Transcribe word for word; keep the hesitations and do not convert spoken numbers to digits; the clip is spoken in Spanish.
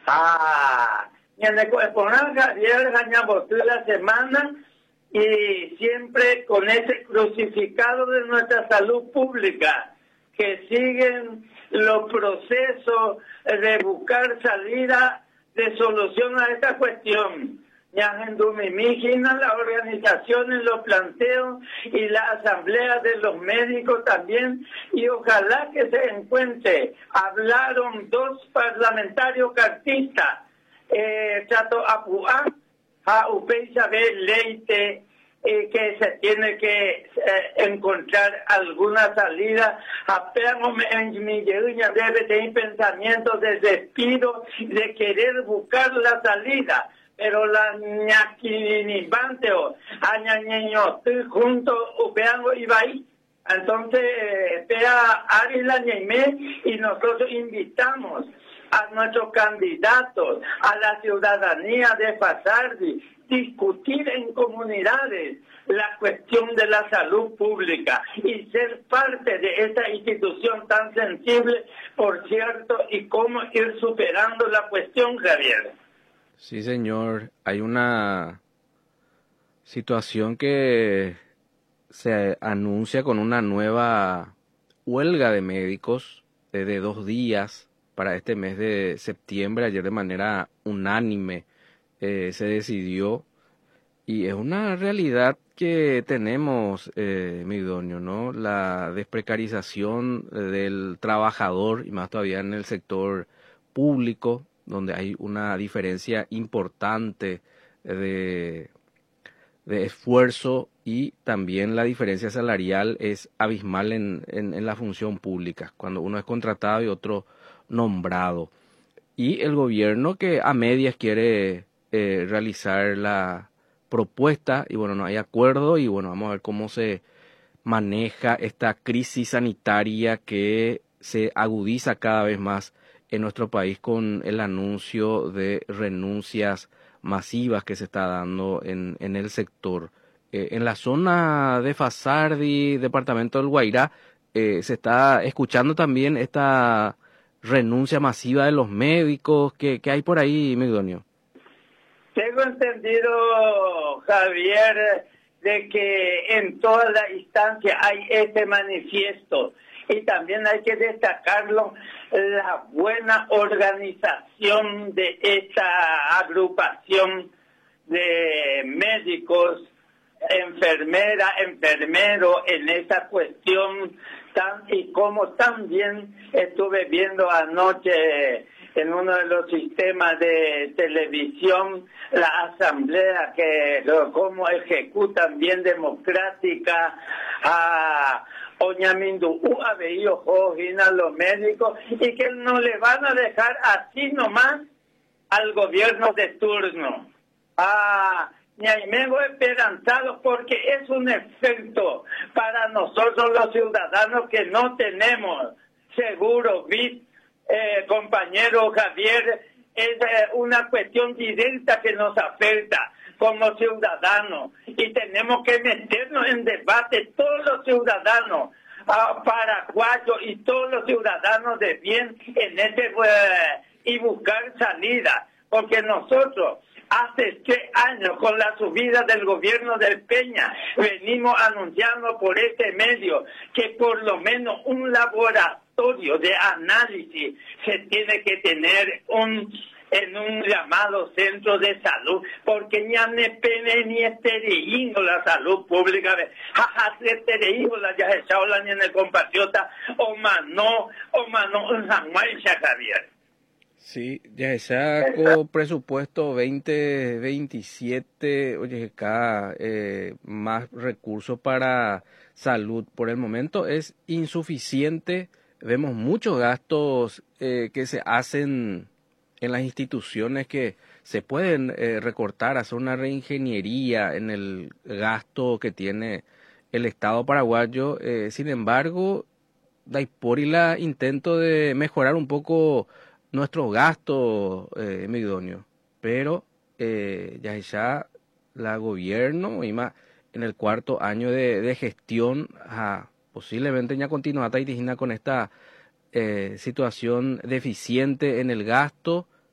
Ah, y en el Coeponal Javier ganamos la semana y siempre con ese crucificado de nuestra salud pública, que siguen los procesos de buscar salida de solución a esta cuestión. Ya en Dumimígina, las organizaciones lo plantean y la asamblea de los médicos también, y ojalá que se encuentre. Hablaron dos parlamentarios cartistas, eh, Chato Apuá, a Upey Isabel Leite, eh, que se tiene que eh, encontrar alguna salida. Apenas en mi debe tener pensamientos de despido, de querer buscar la salida. Pero la ñaquinibante o añañeño junto upeango iba ahí. Entonces, pea Ari la ñeime, y nosotros invitamos a nuestros candidatos, a la ciudadanía de Fasardi, discutir en comunidades la cuestión de la salud pública y ser parte de esta institución tan sensible, por cierto, y cómo ir superando la cuestión, Javier. Sí, señor. Hay una situación que se anuncia con una nueva huelga de médicos de, de dos días para este mes de septiembre. Ayer de manera unánime eh, se decidió, y es una realidad que tenemos, eh, Migdonio, ¿no? La desprecarización del trabajador, y más todavía en el sector público, donde hay una diferencia importante de, de esfuerzo, y también la diferencia salarial es abismal en, en, en la función pública, cuando uno es contratado y otro nombrado. Y el gobierno que a medias quiere eh, realizar la propuesta, y bueno, no hay acuerdo, y bueno, vamos a ver cómo se maneja esta crisis sanitaria que se agudiza cada vez más en nuestro país con el anuncio de renuncias masivas que se está dando en, en el sector. Eh, en la zona de Fasardi, departamento del Guairá, eh, se está escuchando también esta renuncia masiva de los médicos. ¿Qué, qué hay por ahí, Migdonio? Tengo entendido, Javier, de que en toda la instancia hay este manifiesto. Y también hay que destacarlo, la buena organización de esta agrupación de médicos, enfermera, enfermero en esa cuestión, tan, y como también estuve viendo anoche en uno de los sistemas de televisión la asamblea, que cómo ejecutan bien democrática a Oñamindu, a los médicos, y que no le van a dejar así nomás al gobierno de turno. Ah, Ñaimengo esperanzado, porque es un efecto para nosotros los ciudadanos que no tenemos seguro, bit, eh, compañero Javier, es eh, una cuestión directa que nos afecta como ciudadanos, y tenemos que meternos en debate todos los ciudadanos uh, paraguayos y todos los ciudadanos de bien en este uh, y buscar salida, porque nosotros hace tres años, con la subida del gobierno del Peña, venimos anunciando por este medio que por lo menos un laboratorio de análisis se tiene que tener un en un llamado centro de salud, porque ya ne pene ni estereíno la salud pública, jaja, estereíno la ya echado la ni en el compatriota, o mano, o mano en San Juan, Javier. Sí, ya está con presupuesto veinte veintisiete, oye, acá eh, más recursos para salud. Por el momento es insuficiente, vemos muchos gastos eh, que se hacen en las instituciones que se pueden eh, recortar, hacer una reingeniería en el gasto que tiene el Estado paraguayo. Eh, sin embargo, Daiporila intento de mejorar un poco nuestro gasto, eh, Migdonio, pero eh, ya ya la gobierno, y más en el cuarto año de, de gestión, ah, posiblemente ya continúa con esta eh, situación deficiente en el gasto,